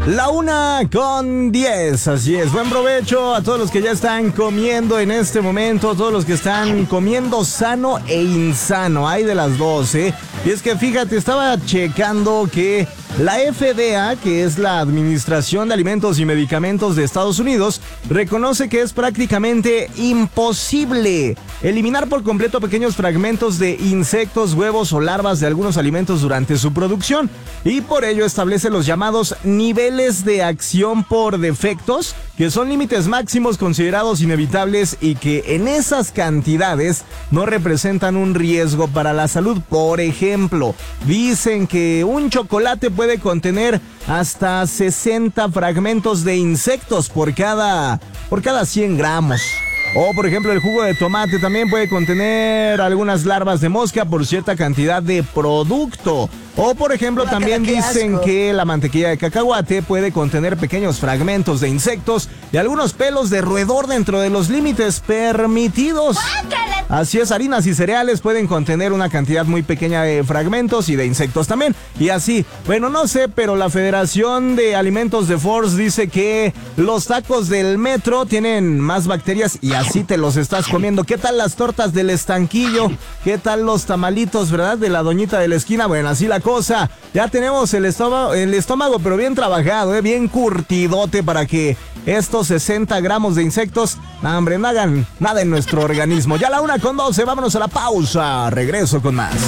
La 1:10, así es. Buen provecho a todos los que ya están comiendo en este momento, todos los que están comiendo sano e insano. Hay de las dos, ¿eh? Y es que fíjate, estaba checando que la FDA, que es la Administración de Alimentos y Medicamentos de Estados Unidos, reconoce que es prácticamente imposible eliminar por completo pequeños fragmentos de insectos, huevos o larvas de algunos alimentos durante su producción, y por ello establece los llamados niveles de acción por defectos, que son límites máximos considerados inevitables y que en esas cantidades no representan un riesgo para la salud. Por ejemplo, dicen que un chocolate puede contener hasta 60 fragmentos de insectos por cada 100 gramos. O, por ejemplo, el jugo de tomate también puede contener algunas larvas de mosca por cierta cantidad de producto. O, por ejemplo, también dicen que la mantequilla de cacahuate puede contener pequeños fragmentos de insectos y algunos pelos de roedor dentro de los límites permitidos. Así es, harinas y cereales pueden contener una cantidad muy pequeña de fragmentos y de insectos también. Y así, bueno, no sé, pero la Federación de Alimentos de Force dice que los tacos del metro tienen más bacterias y así te los estás comiendo. ¿Qué tal las tortas del estanquillo? ¿Qué tal los tamalitos, verdad? De la doñita de la esquina. Bueno, así la cosa. Ya tenemos el estómago, pero bien trabajado, bien curtidote para que estos 60 gramos de insectos, hombre, no hagan nada en nuestro organismo. Ya la 1:12, vámonos a la pausa. Regreso con más.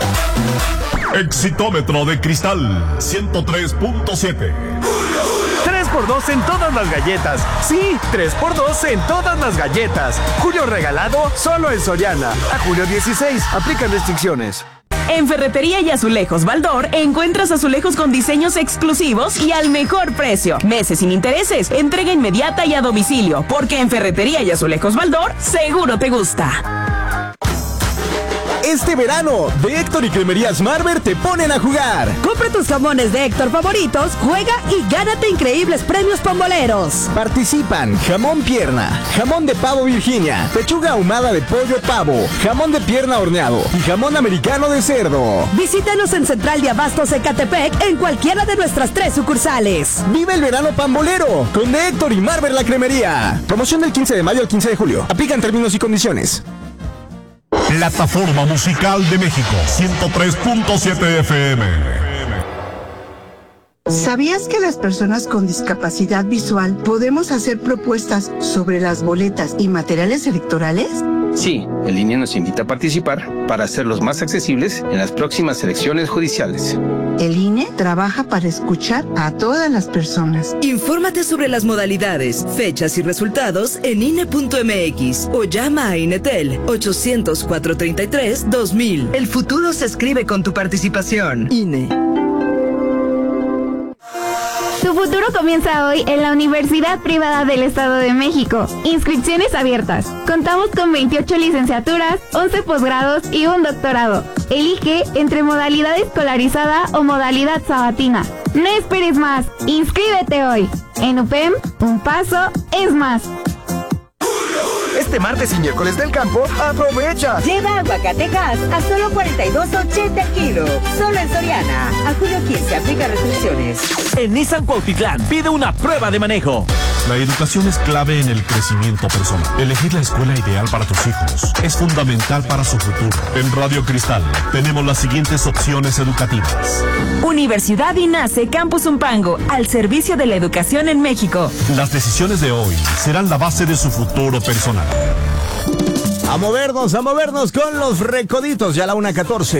Exitómetro de cristal 103.7. 3x2 en todas las galletas. Sí, 3x2 en todas las galletas. Julio regalado solo en Soriana. A julio 16. Aplican restricciones. En Ferretería y Azulejos Baldor encuentras azulejos con diseños exclusivos y al mejor precio. Meses sin intereses, entrega inmediata y a domicilio, porque en Ferretería y Azulejos Baldor seguro te gusta. Este verano, de Héctor y Cremerías Marber te ponen a jugar. Compra tus jamones de Héctor favoritos, juega y gánate increíbles premios pamboleros. Participan jamón pierna, jamón de pavo Virginia, pechuga ahumada de pollo pavo, jamón de pierna horneado y jamón americano de cerdo. Visítanos en Central de Abastos Ecatepec en cualquiera de nuestras 3 sucursales. Vive el verano pambolero con de Héctor y Marber la Cremería. Promoción del 15 de mayo al 15 de julio. Aplican términos y condiciones. Plataforma Musical de México 103.7 FM. ¿Sabías que las personas con discapacidad visual podemos hacer propuestas sobre las boletas y materiales electorales? Sí, el INE nos invita a participar para hacerlos más accesibles en las próximas elecciones judiciales. El INE trabaja para escuchar a todas las personas. Infórmate sobre las modalidades, fechas y resultados en INE.mx o llama a INETEL 800-433-2000. El futuro se escribe con tu participación. INE. Tu futuro comienza hoy en la Universidad Privada del Estado de México. Inscripciones abiertas. Contamos con 28 licenciaturas, 11 posgrados y un doctorado. Elige entre modalidad escolarizada o modalidad sabatina. No esperes más. Inscríbete hoy. En UPEM, un paso es más. Este martes y miércoles del campo, ¡aprovecha! Lleva aguacatejas a solo $42.80 el kilo. Solo en Soriana. A julio 15 aplica restricciones. En Nissan Cuautitlán pide una prueba de manejo. La educación es clave en el crecimiento personal. Elegir la escuela ideal para tus hijos es fundamental para su futuro. En Radio Cristal tenemos las siguientes opciones educativas. Universidad INACE Campus Zumpango, al servicio de la educación en México. Las decisiones de hoy serán la base de su futuro personal. A movernos con los recoditos, ya la 1:14.